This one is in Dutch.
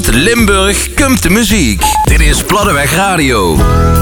Limburg komt de muziek. Dit is Platteweg Radio.